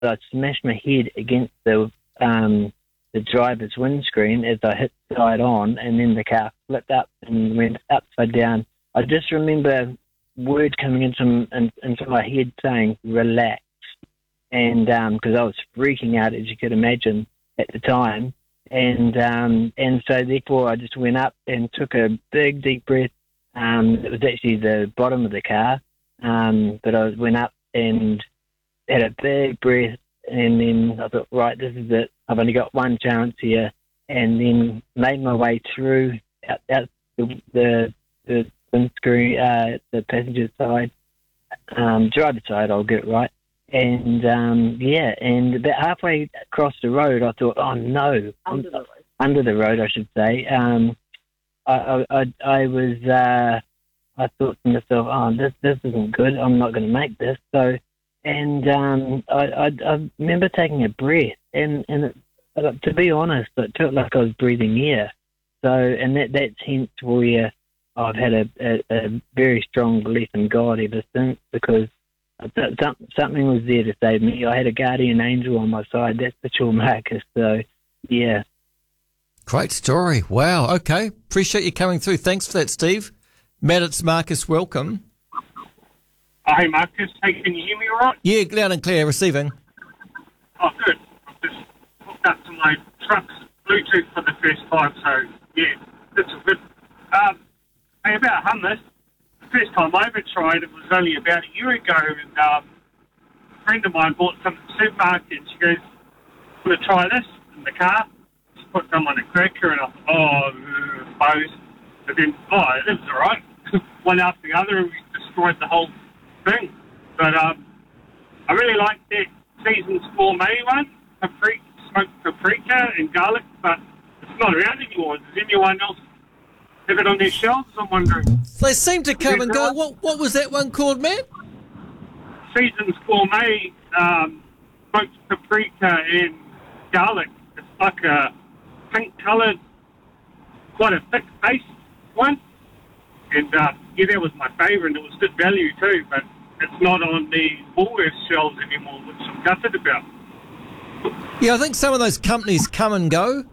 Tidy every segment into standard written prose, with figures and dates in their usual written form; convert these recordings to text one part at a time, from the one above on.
I smashed my head against the driver's windscreen as I hit side on, and then the car flipped up and went upside down. I just remember word coming into my head saying, relax. And because I was freaking out, as you could imagine, at the time. And so therefore I just went up and took a big, deep breath. It was actually the bottom of the car. But I went up and had a big breath. And then I thought, right, this is it. I've only got one chance here. And then made my way through out the windscreen, the passenger side, driver's side, I'll get it right. And, and about halfway across the road, I thought, oh, no. Under the road, I should say. I thought to myself, oh, this isn't good. I'm not going to make this. So, and I remember taking a breath, and to be honest, it felt like I was breathing air. So, and that's hence where I've had a very strong belief in God ever since, because something was there to save me. I had a guardian angel on my side, that's for sure, Marcus. So, yeah. Great story. Wow. Okay. Appreciate you coming through. Thanks for that, Steve. Matt, it's Marcus. Welcome. Hey, Marcus. Hey, can you hear me all right? Yeah, loud and clear. Receiving. Oh, good. I've just hooked up to my truck's Bluetooth for the first time, so, yeah, that's all good. Hey, about hummus, the first time I ever tried it was only about a year ago, and a friend of mine bought some at the supermarket, and she goes, want to try this in the car? She put some on a cracker, and I thought, I suppose. But then, it was all right. One after the other, and we destroyed the whole thing. But I really like that Seasons Gourmet one, smoked paprika and garlic, but it's not around anymore. Does anyone else have it on their shelves? I'm wondering. They seem to come and go. What was that one called, Matt? Seasons Gourmet, smoked paprika and garlic. It's like a pink-coloured, quite a thick paste one. And, that was my favourite, and it was good value too, but it's not on the Woolworths shelves anymore, which I'm gutted about. Yeah, I think some of those companies come and go.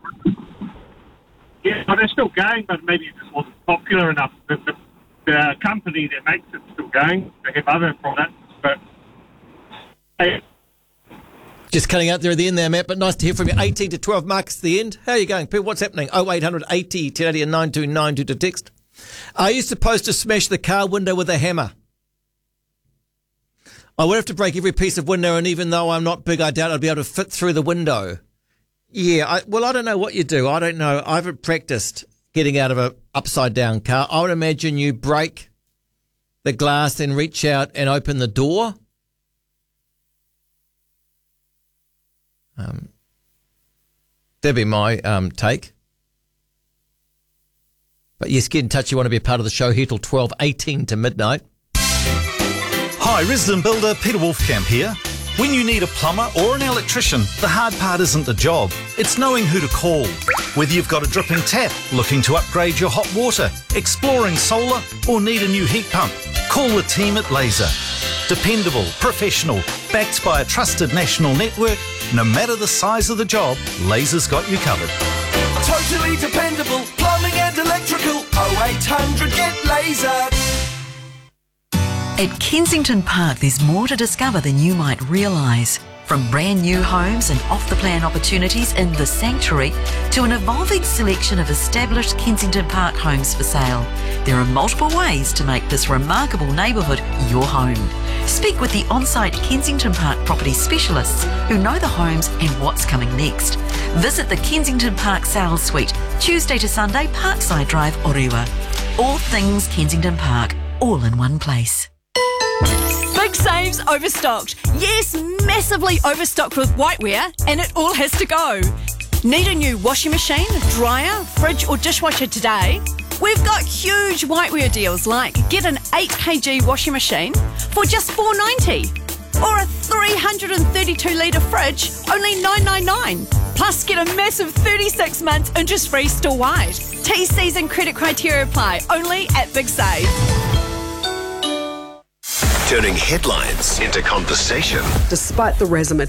Yeah, but they're still going, but maybe it just wasn't popular enough. The company that makes it's still going. They have other products, but... Hey. Just cutting out there at the end there, Matt, but nice to hear from you. 18 to 12, Marcus, at the end. How are you going, Pete? What's happening? 0800 80 1080 and 9292 to text. Are you supposed to smash the car window with a hammer? I would have to break every piece of window, and even though I'm not big, I doubt I'd be able to fit through the window. Yeah, I don't know what you do. I don't know. I haven't practiced getting out of an upside-down car. I would imagine you break the glass, then reach out and open the door. That'd be my take. But yes, get in touch. You want to be a part of the show here till 12:18 to midnight. Hi, resident builder Peter Wolfcamp here. When you need a plumber or an electrician, the hard part isn't the job, it's knowing who to call. Whether you've got a dripping tap, looking to upgrade your hot water, exploring solar, or need a new heat pump, call the team at Laser. Dependable, professional, backed by a trusted national network, no matter the size of the job, Laser's got you covered. Totally dependable, plumbing and electrical, 0800 get Laser. At Kensington Park, there's more to discover than you might realise. From brand new homes and off-the-plan opportunities in The Sanctuary to an evolving selection of established Kensington Park homes for sale, there are multiple ways to make this remarkable neighbourhood your home. Speak with the on-site Kensington Park property specialists who know the homes and what's coming next. Visit the Kensington Park Sales Suite, Tuesday to Sunday, Parkside Drive, Orewa. All things Kensington Park, all in one place. Big Saves overstocked. Yes, massively overstocked with whiteware, and it all has to go. Need a new washing machine, dryer, fridge or dishwasher today? We've got huge whiteware deals like get an 8kg washing machine for just $4.90 or a 332 litre fridge, only $9.99. Plus get a massive 36 months interest-free store-wide. TCs and credit criteria apply, only at Big Save. Turning headlines into conversation. Despite the razzmatazz